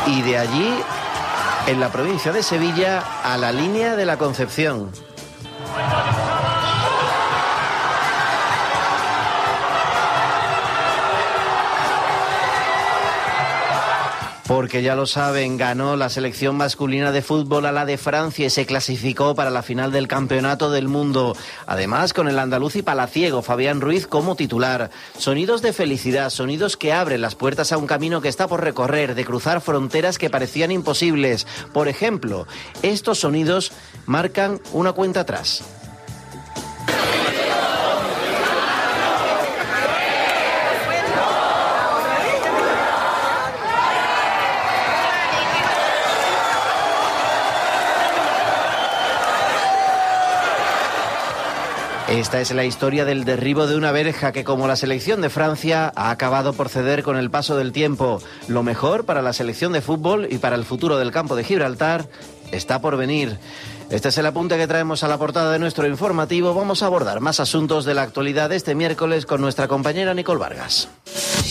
y de allí, en la provincia de Sevilla, a la línea de la Concepción. Porque ya lo saben, ganó la selección masculina de fútbol a la de Francia y se clasificó para la final del Campeonato del Mundo. Además, con el andaluz y palaciego Fabián Ruiz como titular. Sonidos de felicidad, sonidos que abren las puertas a un camino que está por recorrer, de cruzar fronteras que parecían imposibles. Por ejemplo, estos sonidos marcan una cuenta atrás. Esta es la historia del derribo de una verja que, como la selección de Francia, ha acabado por ceder con el paso del tiempo. Lo mejor para la selección de fútbol y para el futuro del campo de Gibraltar está por venir. Este es el apunte que traemos a la portada de nuestro informativo. Vamos a abordar más asuntos de la actualidad este miércoles con nuestra compañera Nicole Vargas.